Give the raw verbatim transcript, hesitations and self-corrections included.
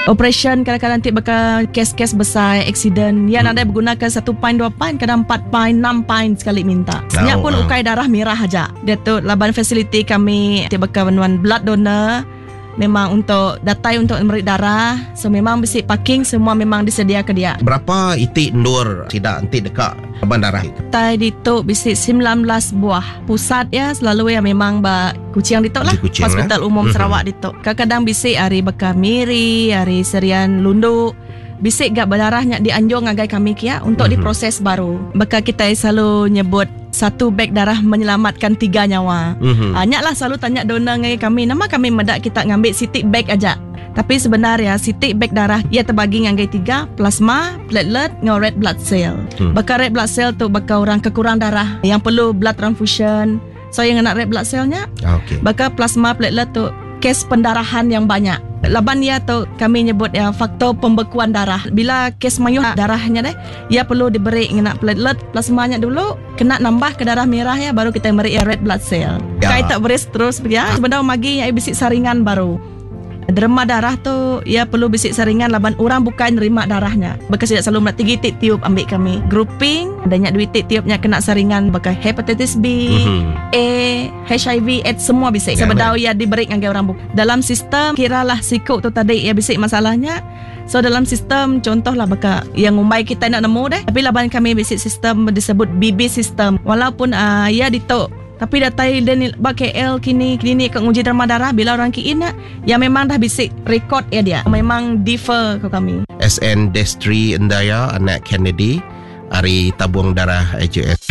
Operation kadang-kadang nanti bakal kes-kes besar, accident. Yang hmm. ada bergunakan satu pint, dua pint, kadang empat pint, enam pint sekali minta. Sebenarnya pun uh. ukai darah merah aja. Dia tu laban fasiliti kami nanti bakal menuan blood donor. Memang untuk datai untuk memberi darah. So memang besi parking semua memang disediakan dia. Berapa itik ndur tidak nanti dekat laban darah itu? Tai dito besi sembilan belas buah pusat ya selalu ya memang ba kucing dito lah. Kucing, Hospital lah. Umum Mm-hmm. Sarawak dito. Kadang-kadang besi hari Bekamiri, hari Serian Lundu. Bisik gak berdarahnya dianjung ngagai kami kia untuk mm-hmm. diproses baru. Baka kita selalu nyebut satu beg darah menyelamatkan tiga nyawa. Mm-hmm. Banyak lah selalu tanya donor ngagai kami. Nama kami medak kita ngambil sitik beg aja. Tapi sebenarnya sitik beg darah ia terbagi ngagai tiga, plasma, platelet, dengan red blood cell. Mm. Baka red blood cell tu baka orang kekurang darah yang perlu blood transfusion. So yang nak red blood cellnya, okay. Baka plasma, platelet tu kes pendarahan yang banyak. Laban ia tu kami nyebut ya faktor pembekuan darah. Bila kes mayuh darahnya deh, ia perlu diberi nak platelet plasmanya dulu, kena nambah ke darah merah ya baru kita beri red blood cell. Ya. Kai tak beres terus ya. Sebenarnya magi ya bisik saringan baru. Derma darah tu ia perlu bisik saringan laban orang bukan nerima darahnya. Bekas tidak selalu nak tiga titik tiup ambil kami. Grouping adanya dua titik tiupnya kena saringan bekas hepatitis B, mm-hmm. A, H I V, AIDS semua bisik. Ya, sebedau ia diberi dengan orang bukan. Dalam sistem kiralah sikuk tu tadi ia bisik masalahnya. So dalam sistem contohlah baka yang umbai kita nak nemu deh. Tapi laban kami bisik sistem disebut B B system. Walaupun uh, ia ditok tapi datai dan ba K L kini klinik penguji derma darah bila orang kiin ya memang dah bisik rekod ya dia memang differ ke kami. S N Destri Endaya anak Kennedy hari tabung darah H S.